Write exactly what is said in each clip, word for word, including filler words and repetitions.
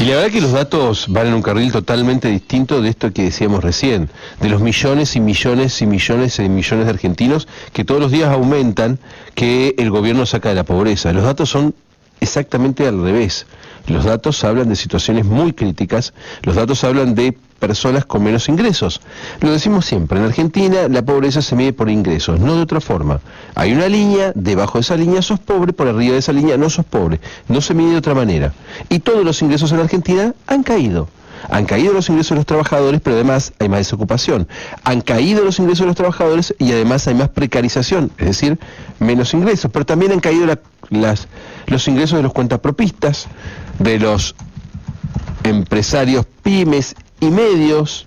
la verdad que los datos van en un carril totalmente distinto de esto que decíamos recién, de los millones y millones y millones y millones de argentinos que todos los días aumentan, que el gobierno saca de la pobreza. Los datos son exactamente al revés. Los datos hablan de situaciones muy críticas, los datos hablan de personas con menos ingresos. Lo decimos siempre, en Argentina la pobreza se mide por ingresos, no de otra forma. Hay una línea, debajo de esa línea sos pobre, por arriba de esa línea no sos pobre. No se mide de otra manera. Y todos los ingresos en Argentina han caído. Han caído los ingresos de los trabajadores, pero además hay más desocupación. Han caído los ingresos de los trabajadores y además hay más precarización, es decir, menos ingresos. Pero también han caído la, las, los ingresos de los cuentapropistas, de los empresarios pymes y medios,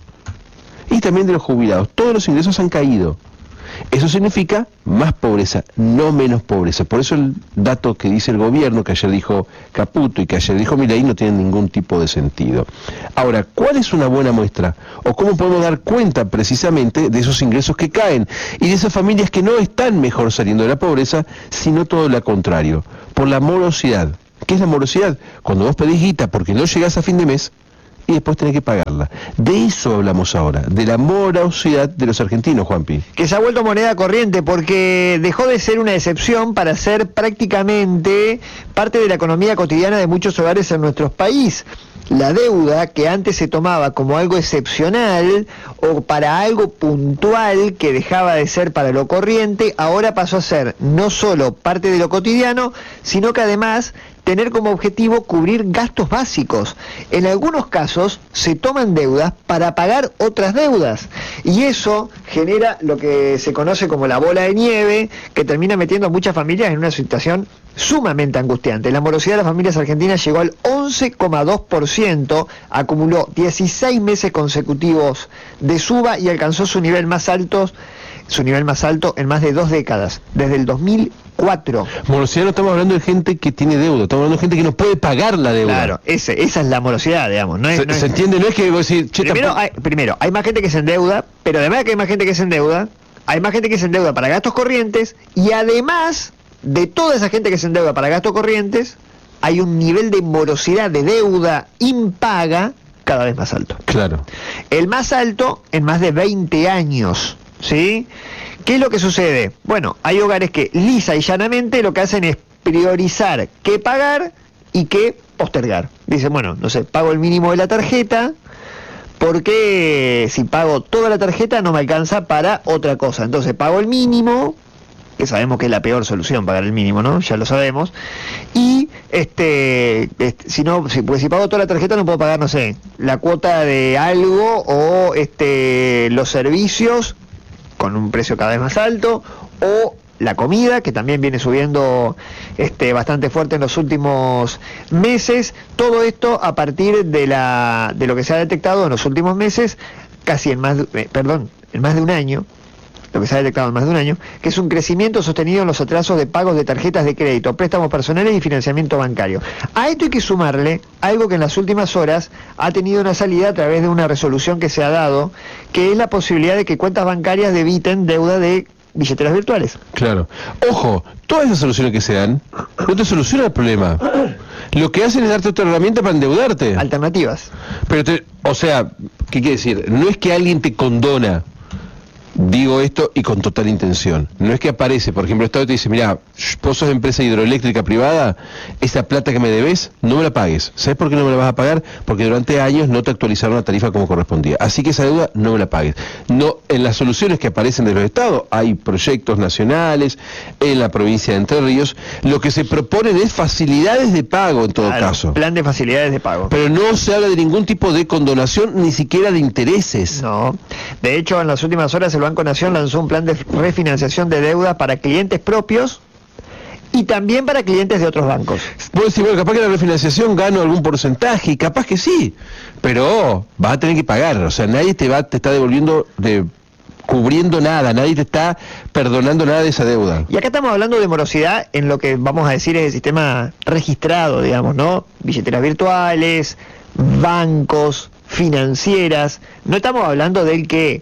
y también de los jubilados. Todos los ingresos han caído. Eso significa más pobreza, no menos pobreza. Por eso el dato que dice el gobierno, que ayer dijo Caputo y que ayer dijo Milei, no tiene ningún tipo de sentido. Ahora, ¿cuál es una buena muestra? ¿O cómo podemos dar cuenta precisamente de esos ingresos que caen y de esas familias que no están mejor saliendo de la pobreza, sino todo lo contrario? Por la morosidad. ¿Qué es la morosidad? Cuando vos pedís guita porque no llegás a fin de mes y después tenés que pagarla. De eso hablamos ahora, de la morosidad de los argentinos, Juanpi. Que se ha vuelto moneda corriente porque dejó de ser una excepción para ser prácticamente parte de la economía cotidiana de muchos hogares en nuestro país. La deuda, que antes se tomaba como algo excepcional o para algo puntual que dejaba de ser para lo corriente, ahora pasó a ser no solo parte de lo cotidiano, sino que además tener como objetivo cubrir gastos básicos. En algunos casos se toman deudas para pagar otras deudas y eso genera lo que se conoce como la bola de nieve, que termina metiendo a muchas familias en una situación sumamente angustiante. La morosidad de las familias argentinas llegó al once coma dos por ciento, acumuló dieciséis meses consecutivos de suba y alcanzó su nivel más alto, su nivel más alto en más de dos décadas, desde el dos mil cuatro. Morosidad no estamos hablando de gente que tiene deuda, estamos hablando de gente que no puede pagar la deuda. Claro, ese, esa es la morosidad, digamos. No es, se, no es, ¿se entiende? No es que vos decís... Che, primero, hay, primero, hay más gente que se endeuda, pero además de que hay más gente que se endeuda, hay más gente que se endeuda para gastos corrientes y además de toda esa gente que se endeuda para gastos corrientes, hay un nivel de morosidad, de deuda impaga cada vez más alto. Claro. El más alto en más de veinte años, ¿sí? ¿Qué es lo que sucede? Bueno, hay hogares que lisa y llanamente lo que hacen es priorizar qué pagar y qué postergar. Dicen, bueno, no sé, pago el mínimo de la tarjeta, porque si pago toda la tarjeta no me alcanza para otra cosa. Entonces pago el mínimo, que sabemos que es la peor solución, pagar el mínimo, ¿no? Ya lo sabemos. Y este, este si no, si, pues si pago toda la tarjeta no puedo pagar, no sé, la cuota de algo o este los servicios con un precio cada vez más alto, o la comida, que también viene subiendo este bastante fuerte en los últimos meses. Todo esto a partir de la de lo que se ha detectado en los últimos meses, casi en más de, eh, perdón, en más de un año, lo que se ha detectado en más de un año, que es un crecimiento sostenido en los atrasos de pagos de tarjetas de crédito, préstamos personales y financiamiento bancario. A esto hay que sumarle algo que en las últimas horas ha tenido una salida a través de una resolución que se ha dado, que es la posibilidad de que cuentas bancarias debiten deuda de billeteras virtuales. Claro. Ojo, todas esas soluciones que se dan no te solucionan el problema. Lo que hacen es darte otra herramienta para endeudarte. Alternativas. Pero, te, o sea, ¿qué quiere decir? No es que alguien te condona. Digo esto y con total intención. No es que aparece, por ejemplo, el Estado te dice, mira, vos sos empresa hidroeléctrica privada, esta plata que me debes, no me la pagues. ¿Sabes por qué no me la vas a pagar? Porque durante años no te actualizaron la tarifa como correspondía. Así que esa deuda no me la pagues. No, en las soluciones que aparecen de los estados, hay proyectos nacionales, en la provincia de Entre Ríos, lo que se proponen es facilidades de pago en todo claro, caso. Plan de facilidades de pago. Pero no se habla de ningún tipo de condonación, ni siquiera de intereses. No. De hecho, en las últimas horas el Banco Nación lanzó un plan de refinanciación de deuda para clientes propios y también para clientes de otros bancos. Vos decís, bueno, capaz que la refinanciación gano algún porcentaje, y capaz que sí, pero vas a tener que pagar, o sea, nadie te va, te está devolviendo, de, cubriendo nada, nadie te está perdonando nada de esa deuda. Y acá estamos hablando de morosidad en lo que vamos a decir es el sistema registrado, digamos, ¿no? Billeteras virtuales, bancos, financieras. No estamos hablando del que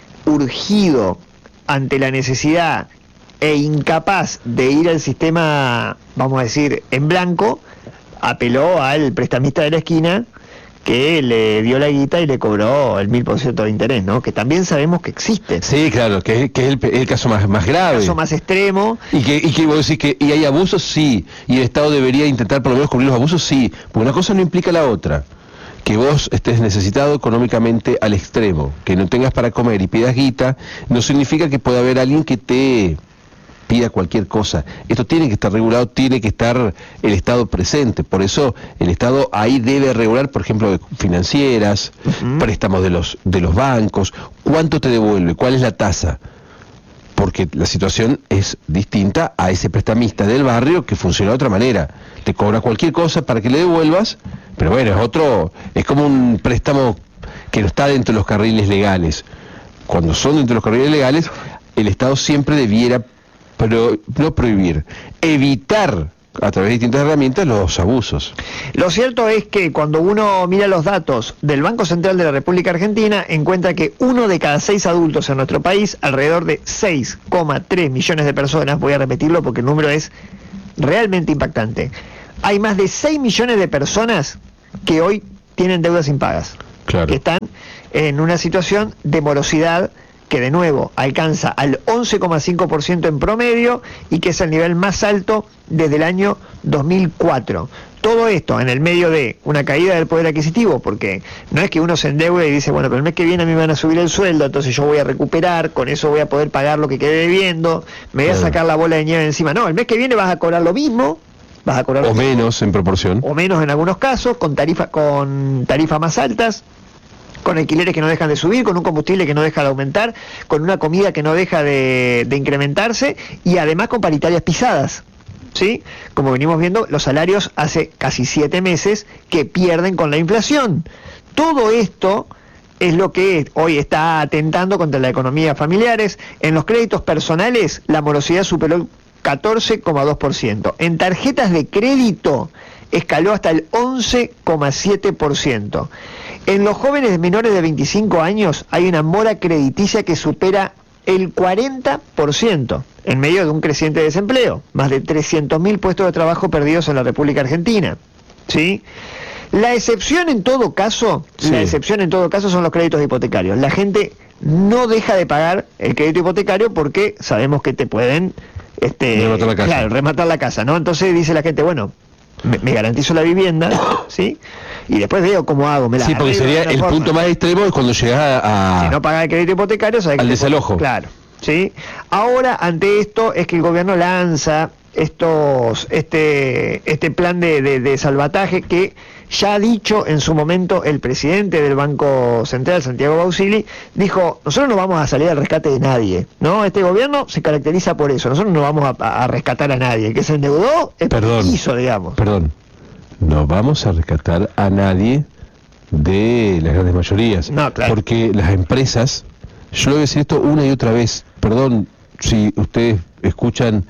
urgido ante la necesidad e incapaz de ir al sistema, vamos a decir, en blanco, apeló al prestamista de la esquina que le dio la guita y le cobró el mil por ciento de interés, ¿no? Que también sabemos que existe. Sí, claro, que, es- que es el, el caso más, más grave. El caso más extremo. Y que, y que vos decís que y hay abusos, sí, y el Estado debería intentar por lo menos cubrir los abusos, sí, porque una cosa no implica la otra. Que vos estés necesitado económicamente al extremo, que no tengas para comer y pidas guita, no significa que pueda haber alguien que te pida cualquier cosa. Esto tiene que estar regulado, tiene que estar el Estado presente. Por eso el Estado ahí debe regular, por ejemplo, de financieras, uh-huh. préstamos de los de los bancos, cuánto te devuelve, cuál es la tasa. Porque la situación es distinta a ese prestamista del barrio que funciona de otra manera. Te cobra cualquier cosa para que le devuelvas, pero bueno, es otro, es como un préstamo que no está dentro de los carriles legales. Cuando son dentro de los carriles legales, el Estado siempre debiera Pero no prohibir, evitar a través de distintas herramientas los abusos. Lo cierto es que cuando uno mira los datos del Banco Central de la República Argentina, encuentra que uno de cada seis adultos en nuestro país, alrededor de seis coma tres millones de personas, voy a repetirlo porque el número es realmente impactante, hay más de seis millones de personas que hoy tienen deudas impagas, claro. que están en una situación de morosidad que de nuevo alcanza al once coma cinco por ciento en promedio y que es el nivel más alto desde el año dos mil cuatro. Todo esto en el medio de una caída del poder adquisitivo, porque no es que uno se endeude y dice, bueno, pero el mes que viene a mí me van a subir el sueldo, entonces yo voy a recuperar, con eso voy a poder pagar lo que quede debiendo, me voy a sacar la bola de nieve encima. No, el mes que viene vas a cobrar lo mismo, vas a cobrar o lo menos mismo, en proporción. O menos en algunos casos, con tarifa, con tarifas más altas, con alquileres que no dejan de subir, con un combustible que no deja de aumentar, con una comida que no deja de, de incrementarse y además con paritarias pisadas, ¿sí? Como venimos viendo, los salarios hace casi siete meses que pierden con la inflación. Todo esto es lo que hoy está atentando contra la economía familiares. En los créditos personales la morosidad superó el catorce coma dos por ciento. En tarjetas de crédito escaló hasta el once coma siete por ciento. En los jóvenes menores de veinticinco años hay una mora crediticia que supera el cuarenta por ciento, en medio de un creciente desempleo, más de trescientos mil puestos de trabajo perdidos en la República Argentina, ¿sí? La excepción en todo caso, sí. la excepción en todo caso son los créditos hipotecarios. La gente no deja de pagar el crédito hipotecario porque sabemos que te pueden este, rematar la casa. Claro, rematar la casa, ¿no? Entonces dice la gente, bueno, me, me garantizo la vivienda, ¿sí? Y después veo cómo hago, me la Sí, porque sería el forma. punto más extremo es cuando llegas a... Si no pagas el crédito hipotecario, ¿sabes? Al desalojo. Puede, claro, ¿sí? Ahora, ante esto, es que el gobierno lanza estos este este plan de, de, de salvataje que ya ha dicho en su momento el presidente del Banco Central, Santiago Bausili, dijo, nosotros no vamos a salir al rescate de nadie, ¿no? Este gobierno se caracteriza por eso, nosotros no vamos a, a rescatar a nadie, el que se endeudó es perdón, hizo, digamos. Perdón, no vamos a rescatar a nadie de las grandes mayorías, no, claro. porque las empresas, yo le voy a decir esto una y otra vez, perdón si ustedes escuchan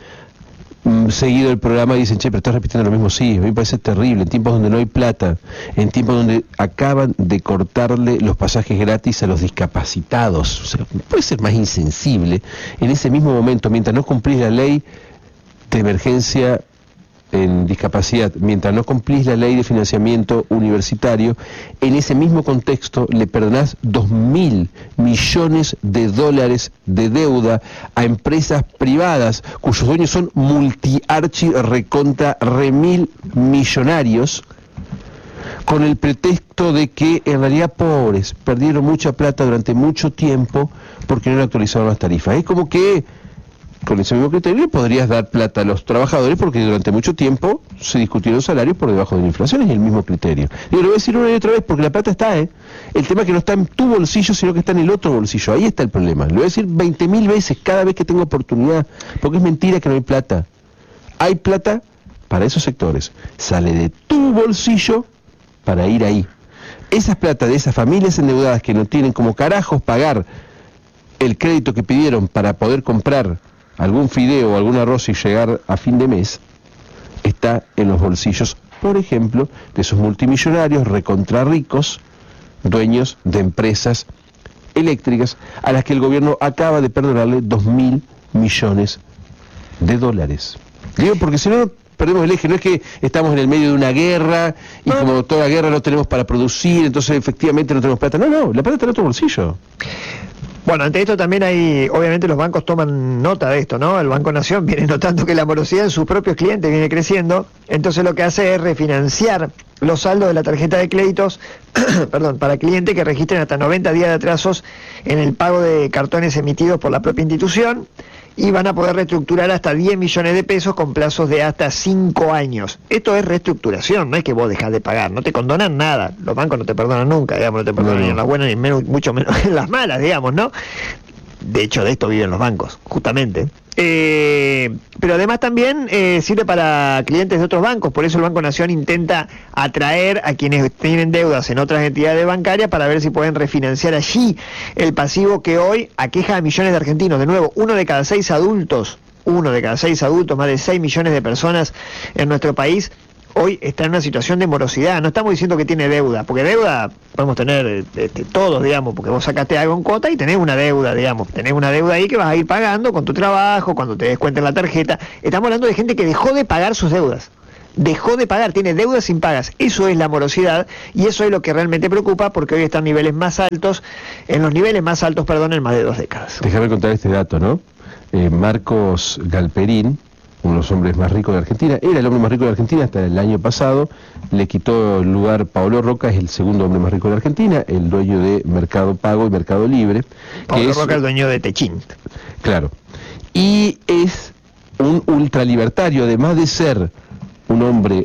seguido el programa y dicen, che, pero estás repitiendo lo mismo. Sí, a mí me parece terrible, en tiempos donde no hay plata, en tiempos donde acaban de cortarle los pasajes gratis a los discapacitados, o sea, no puede ser más insensible. En ese mismo momento, mientras no cumplís la ley de emergencia en discapacidad, mientras no cumplís la ley de financiamiento universitario, en ese mismo contexto le perdonás dos mil millones de dólares de deuda a empresas privadas cuyos dueños son multi-archi recontra remil millonarios, con el pretexto de que en realidad pobres perdieron mucha plata durante mucho tiempo porque no actualizaron las tarifas. Es como que con ese mismo criterio podrías dar plata a los trabajadores porque durante mucho tiempo se discutieron salarios por debajo de la inflación, es el mismo criterio. Y lo voy a decir una y otra vez porque la plata está, ¿eh? El tema es que no está en tu bolsillo, sino que está en el otro bolsillo. Ahí está el problema. Lo voy a decir veinte mil veces cada vez que tengo oportunidad, porque es mentira que no hay plata. Hay plata para esos sectores. Sale de tu bolsillo para ir ahí. Esas plata de esas familias endeudadas que no tienen como carajos pagar el crédito que pidieron para poder comprar algún fideo o algún arroz y llegar a fin de mes, está en los bolsillos, por ejemplo, de esos multimillonarios recontra ricos, dueños de empresas eléctricas, a las que el gobierno acaba de perdonarle dos mil millones de dólares. Digo, porque si no, perdemos el eje, no es que estamos en el medio de una guerra y no. como toda guerra no tenemos para producir, entonces efectivamente no tenemos plata. No, no, la plata está en otro bolsillo. Bueno, ante esto también hay, obviamente los bancos toman nota de esto, ¿no? El Banco Nación viene notando que la morosidad en sus propios clientes viene creciendo, entonces lo que hace es refinanciar los saldos de la tarjeta de créditos, perdón, para clientes que registren hasta noventa días de atrasos en el pago de cartones emitidos por la propia institución, y van a poder reestructurar hasta diez millones de pesos con plazos de hasta cinco años. Esto es reestructuración, no es que vos dejás de pagar, no te condonan nada, los bancos no te perdonan nunca, digamos, no te perdonan no, no. ni en las buenas ni menos, mucho menos en las malas, digamos, ¿no? De hecho, de esto viven los bancos, justamente. Eh, pero además también eh, sirve para clientes de otros bancos, por eso el Banco Nación intenta atraer a quienes tienen deudas en otras entidades bancarias para ver si pueden refinanciar allí el pasivo que hoy aqueja a millones de argentinos. De nuevo, uno de cada seis adultos, uno de cada seis adultos, más de seis millones de personas en nuestro país, hoy está en una situación de morosidad. No estamos diciendo que tiene deuda, porque deuda podemos tener este, todos, digamos, porque vos sacaste algo en cuota y tenés una deuda, digamos, tenés una deuda ahí que vas a ir pagando con tu trabajo, cuando te descuenten la tarjeta. Estamos hablando de gente que dejó de pagar sus deudas, dejó de pagar, tiene deudas impagas. Eso es la morosidad y eso es lo que realmente preocupa, porque hoy están niveles más altos, en los niveles más altos, perdón, en más de dos décadas. Déjame contar este dato, ¿no? Eh, Marcos Galperín, uno de los hombres más ricos de Argentina, era el hombre más rico de Argentina hasta el año pasado, le quitó el lugar Paolo Roca, es el segundo hombre más rico de Argentina, el dueño de Mercado Pago y Mercado Libre. Paolo Roca, el dueño de Techint. Claro, y es un ultralibertario, además de ser un hombre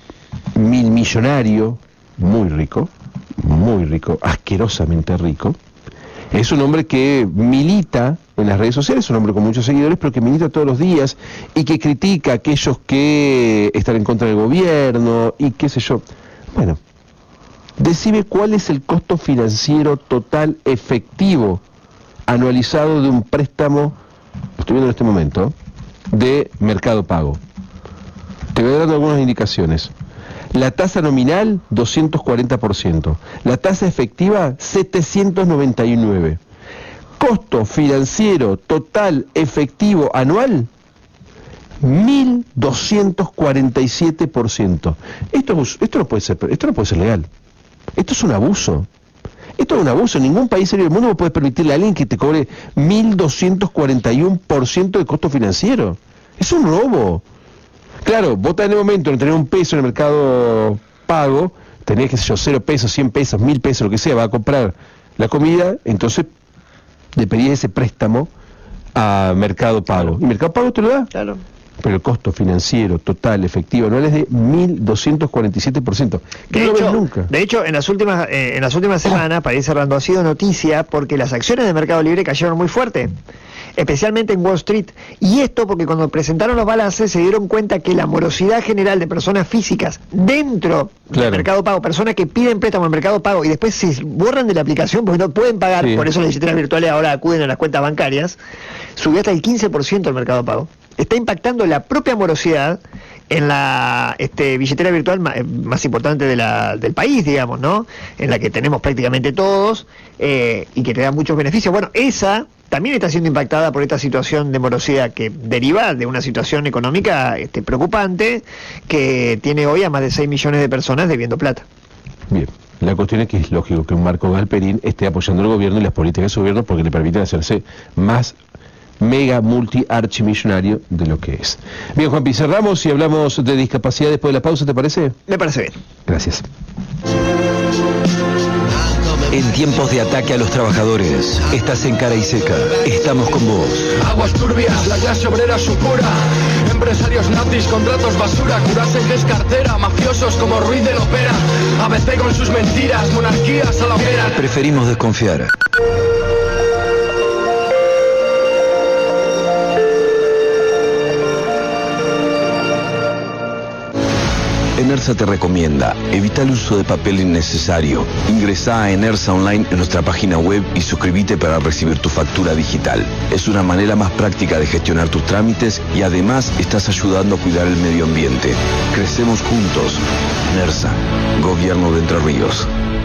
mil millonario, muy rico, muy rico, asquerosamente rico. Es un hombre que milita en las redes sociales, es un hombre con muchos seguidores, pero que milita todos los días y que critica a aquellos que están en contra del gobierno y qué sé yo. Bueno, decime cuál es el costo financiero total efectivo anualizado de un préstamo, lo estoy viendo en este momento, de Mercado Pago. Te voy dando algunas indicaciones. La tasa nominal, doscientos cuarenta por ciento. La tasa efectiva, setecientos noventa y nueve. Costo financiero total efectivo anual, mil doscientos cuarenta y siete por ciento. Esto, esto, no puede ser, esto no puede ser legal. Esto es un abuso. Esto es un abuso. Ningún país serio del mundo puede permitirle a alguien que te cobre mil doscientos cuarenta y uno por ciento de costo financiero. Es un robo. Claro, vos en el momento de tener un peso en el Mercado Pago, tenés, qué sé yo, cero pesos, cien pesos, mil pesos, lo que sea, va a comprar la comida, entonces le pedís ese préstamo a Mercado Pago. ¿Y Mercado Pago te lo da? Claro. Pero el costo financiero total, efectivo, anual es de mil doscientos cuarenta y siete por ciento. De no hecho, lo ves nunca. De hecho, en las últimas eh, en las últimas semanas, para ir cerrando, ha sido noticia porque las acciones de Mercado Libre cayeron muy fuerte, especialmente en Wall Street. Y esto porque cuando presentaron los balances se dieron cuenta que la morosidad general de personas físicas dentro claro. del Mercado Pago, personas que piden préstamo en Mercado Pago y después se borran de la aplicación porque no pueden pagar, sí. por eso las billeteras virtuales ahora acuden a las cuentas bancarias, subió hasta el quince por ciento el Mercado Pago. Está impactando la propia morosidad en la este, billetera virtual más, más importante de la, del país, digamos, ¿no? En la que tenemos prácticamente todos eh, y que te da muchos beneficios. Bueno, esa también está siendo impactada por esta situación de morosidad que deriva de una situación económica este, preocupante que tiene hoy a más de seis millones de personas debiendo plata. Bien. La cuestión es que es lógico que un Marco Galperín esté apoyando al gobierno y las políticas de su gobierno porque le permiten hacerse más mega multi archimillonario de lo que es. Bien, Juanpi, cerramos y hablamos de discapacidad después de la pausa, ¿te parece? Me parece bien. Gracias. En tiempos de ataque a los trabajadores, estás en Cara y Seca. Estamos con vos. Aguas turbias, la clase obrera supura. Empresarios nazis, contratos basura. Curasen que es cartera, mafiosos como Ruiz de Lopera. A veces con sus mentiras, monarquías a la hoguera. Preferimos desconfiar. Enersa te recomienda, evita el uso de papel innecesario. Ingresá a Enersa Online en nuestra página web y suscríbete para recibir tu factura digital. Es una manera más práctica de gestionar tus trámites y además estás ayudando a cuidar el medio ambiente. Crecemos juntos. Enersa, Gobierno de Entre Ríos.